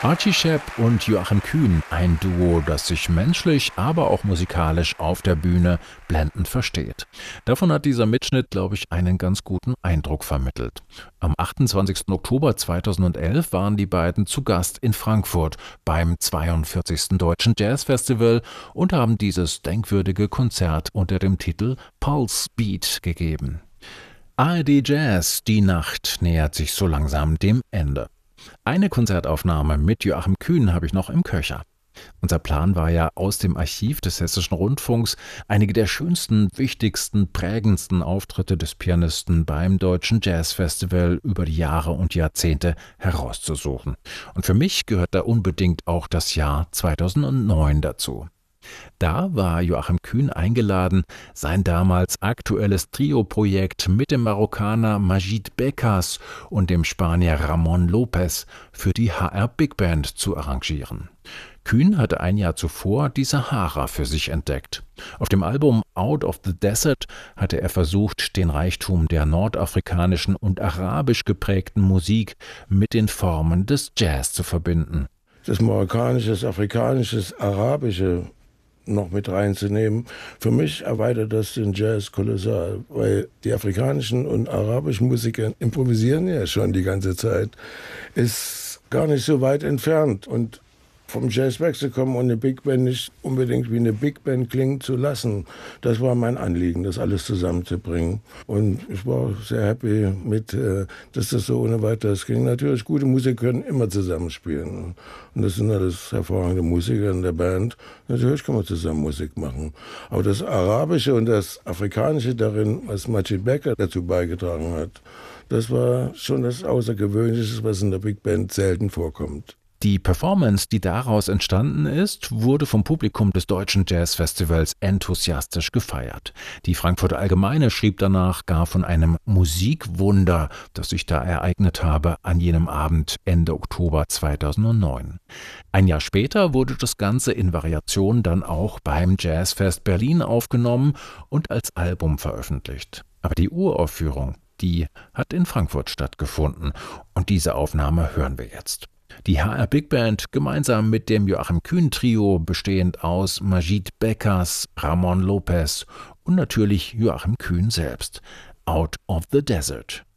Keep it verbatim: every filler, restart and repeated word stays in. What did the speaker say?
Archie Shepp und Joachim Kühn, ein Duo, das sich menschlich, aber auch musikalisch auf der Bühne blendend versteht. Davon hat dieser Mitschnitt, glaube ich, einen ganz guten Eindruck vermittelt. Am achtundzwanzigsten Oktober zweitausendelf waren die beiden zu Gast in Frankfurt beim zweiundvierzigsten Deutschen Jazzfestival und haben dieses denkwürdige Konzert unter dem Titel Pulse Beat gegeben. A R D Jazz, die Nacht nähert sich so langsam dem Ende. Eine Konzertaufnahme mit Joachim Kühn habe ich noch im Köcher. Unser Plan war ja, aus dem Archiv des Hessischen Rundfunks einige der schönsten, wichtigsten, prägendsten Auftritte des Pianisten beim Deutschen Jazzfestival über die Jahre und Jahrzehnte herauszusuchen. Und für mich gehört da unbedingt auch das Jahr zweitausendneun dazu. Da war Joachim Kühn eingeladen, sein damals aktuelles Trio-Projekt mit dem Marokkaner Majid Bekas und dem Spanier Ramon Lopez für die H R Big Band zu arrangieren. Kühn hatte ein Jahr zuvor die Sahara für sich entdeckt. Auf dem Album Out of the Desert hatte er versucht, den Reichtum der nordafrikanischen und arabisch geprägten Musik mit den Formen des Jazz zu verbinden. Das marokkanische, das afrikanische, das arabische noch mit reinzunehmen. Für mich erweitert das den Jazz kolossal, weil die afrikanischen und arabischen Musiker improvisieren ja schon die ganze Zeit. Ist gar nicht so weit entfernt und vom Jazz wegzukommen und eine Big Band nicht unbedingt wie eine Big Band klingen zu lassen. Das war mein Anliegen, das alles zusammenzubringen. Und ich war sehr happy mit, dass das so ohne weiteres ging. Natürlich, gute Musiker können immer zusammenspielen. Und das sind alles hervorragende Musiker in der Band. Natürlich kann man zusammen Musik machen. Aber das Arabische und das Afrikanische darin, was Majid Bekas dazu beigetragen hat, das war schon das Außergewöhnliche, was in der Big Band selten vorkommt. Die Performance, die daraus entstanden ist, wurde vom Publikum des Deutschen Jazzfestivals enthusiastisch gefeiert. Die Frankfurter Allgemeine schrieb danach gar von einem Musikwunder, das sich da ereignet habe an jenem Abend Ende Oktober zweitausendneun. Ein Jahr später wurde das Ganze in Variation dann auch beim Jazzfest Berlin aufgenommen und als Album veröffentlicht. Aber die Uraufführung, die hat in Frankfurt stattgefunden und diese Aufnahme hören wir jetzt. Die H R Big Band gemeinsam mit dem Joachim Kühn Trio, bestehend aus Majid Bekas, Ramon Lopez und natürlich Joachim Kühn selbst. Out of the Desert.